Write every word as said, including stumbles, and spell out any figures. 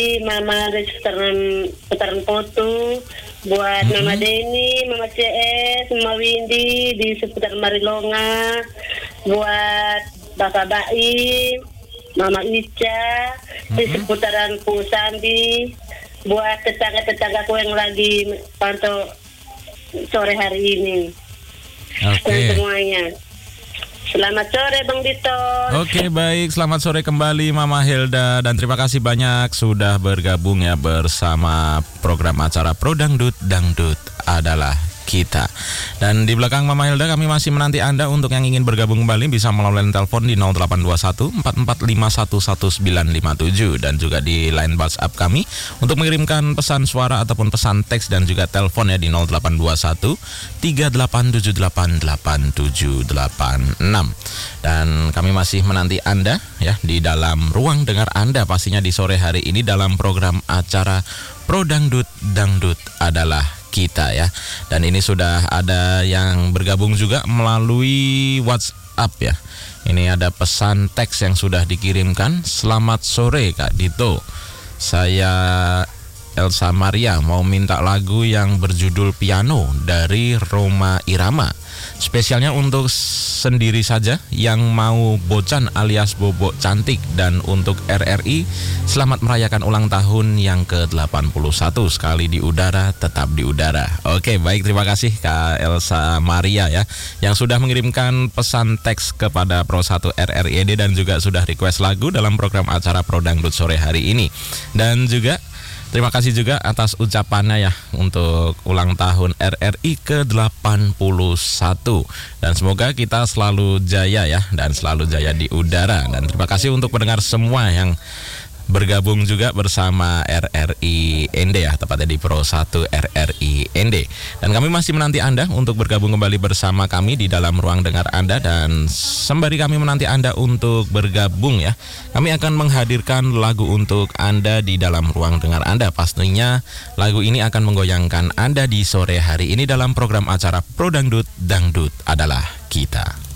Mama dari seputaran, seputaran Potu, buat mm-hmm. Mama Deni, Mama C S, Mama Windy di seputar Marilonga, buat Bapak Baim, Mama Ica mm-hmm. di seputaran Pusandi, buat tetangga-tetanggaku yang lagi pantau sore hari ini. Oke. Okay. Dan semuanya. Selamat sore Bang Dito. Oke, baik, selamat sore kembali Mama Hilda, dan terima kasih banyak sudah bergabung ya bersama program acara Pro Dangdut, Dangdut Adalah Kita. Dan di belakang Mama Hilda kami masih menanti Anda untuk yang ingin bergabung kembali bisa melalui line telepon di nol delapan dua satu empat empat lima satu satu sembilan lima tujuh dan juga di line WhatsApp kami untuk mengirimkan pesan suara ataupun pesan teks dan juga telepon ya di nol delapan dua satu tiga delapan tujuh delapan delapan tujuh delapan enam. Dan kami masih menanti Anda ya di dalam ruang dengar Anda pastinya di sore hari ini dalam program acara Pro Dangdut, Dangdut Adalah Kita ya. Dan ini sudah ada yang bergabung juga melalui WhatsApp ya. Ini ada pesan teks yang sudah dikirimkan. Selamat sore Kak Dito, saya Elsa Maria mau minta lagu yang berjudul Piano dari Roma Irama. Spesialnya untuk sendiri saja yang mau bocan alias bobok cantik, dan untuk R R I selamat merayakan ulang tahun yang ke delapan puluh satu. Sekali di udara tetap di udara. Oke, baik, terima kasih Kak Elsa Maria ya yang sudah mengirimkan pesan teks kepada Pro satu R R I E D dan juga sudah request lagu dalam program acara Pro Dangdut sore hari ini. Dan juga terima kasih juga atas ucapannya ya untuk ulang tahun R R I ke delapan puluh satu. Dan semoga kita selalu jaya ya, dan selalu jaya di udara. Dan terima kasih untuk pendengar semua yang bergabung juga bersama R R I N D ya, tepatnya di Pro satu R R I N D. Dan kami masih menanti Anda untuk bergabung kembali bersama kami di dalam ruang dengar Anda. Dan sembari kami menanti Anda untuk bergabung ya, kami akan menghadirkan lagu untuk Anda di dalam ruang dengar Anda. Pastinya lagu ini akan menggoyangkan Anda di sore hari ini dalam program acara Pro Dangdut, Dangdut Adalah Kita.